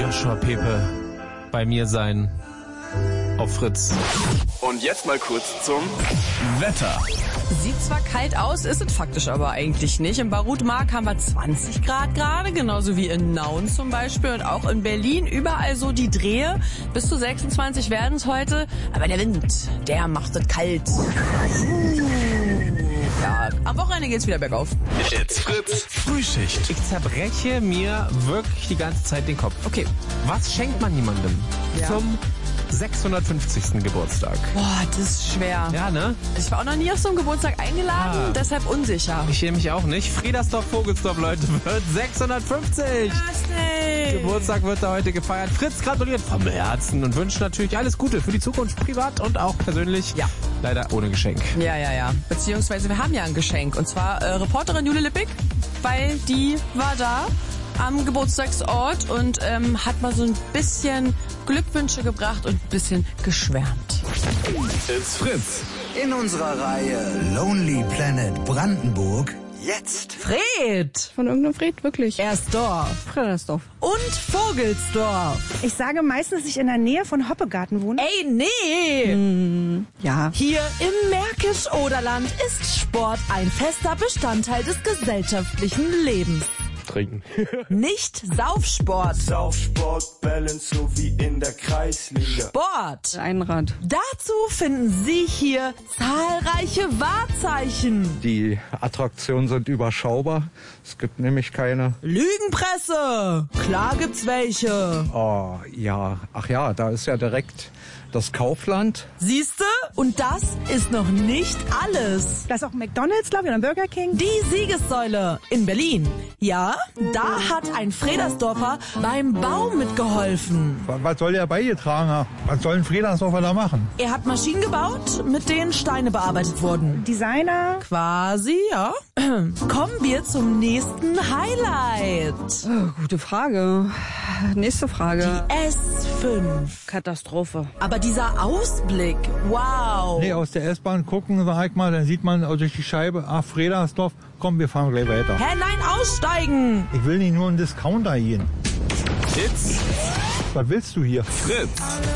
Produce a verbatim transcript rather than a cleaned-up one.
Joshua Pepe bei mir sein auf Fritz. Und jetzt mal kurz zum Wetter. Sieht zwar kalt aus, ist es faktisch aber eigentlich nicht. In Barut-Mark haben wir zwanzig Grad gerade, genauso wie in Nauen zum Beispiel und auch in Berlin. Überall so die Drehe. Bis zu sechsundzwanzig werden es heute. Aber der Wind, der macht es kalt. Ja, am Wochenende geht's wieder bergauf. It's Fritz Frühschicht. Ich zerbreche mir wirklich die ganze Zeit den Kopf. Okay. Was schenkt man jemandem Ja. zum sechshundertfünfzigsten Geburtstag? Boah, das ist schwer. Ja, ne? Ich war auch noch nie auf so einen Geburtstag eingeladen, Ah. deshalb unsicher. Ich schäme mich auch nicht. Friedersdorf Vogelsdorf, Leute, wird sechshundertfünfzig. Birthday. Geburtstag wird da heute gefeiert. Fritz gratuliert vom Herzen und wünscht natürlich alles Gute für die Zukunft, privat und auch persönlich. Ja. Leider ohne Geschenk. Ja, ja, ja. Beziehungsweise wir haben ja ein Geschenk. Und zwar äh, Reporterin Jule Lippig, weil die war da am Geburtstagsort und ähm, hat mal so ein bisschen Glückwünsche gebracht und ein bisschen geschwärmt. It's Fritz. In unserer Reihe Lonely Planet Brandenburg jetzt Fred! Von irgendeinem Fred, wirklich. Ersdorf. Fredersdorf. Und Vogelsdorf. Ich sage meistens, dass ich in der Nähe von Hoppegarten wohne. Ey, nee! Ja. Hier im Märkisch-Oderland ist Sport ein fester Bestandteil des gesellschaftlichen Lebens. Trinken. Nicht Saufsport. Saufsport, Balance, so wie in der Kreisliga. Sport. Einrad. Dazu finden Sie hier zahlreiche Wahrzeichen. Die Attraktionen sind überschaubar. Es gibt nämlich keine. Lügenpresse. Klar gibt's welche. Oh, ja. Ach ja, da ist ja direkt das Kaufland. Siehste? Und das ist noch nicht alles. Da ist auch McDonald's, glaube ich, oder Burger King. Die Siegessäule in Berlin. Ja, da hat ein Fredersdorfer beim Bau mitgeholfen. Was soll der beigetragen haben? Was soll ein Friedersdorfer da machen? Er hat Maschinen gebaut, mit denen Steine bearbeitet wurden. Designer. Quasi, ja. Kommen wir zum nächsten Highlight. Oh, gute Frage. Nächste Frage. S fünf. Katastrophe. Aber dieser Ausblick, wow. Nee, aus der S-Bahn gucken, sag ich mal, dann sieht man durch die Scheibe, ah, Fredersdorf, komm, wir fahren gleich weiter. Hä, nein, aussteigen. Ich will nicht nur einen Discounter gehen. It's Was willst du hier? Fritz.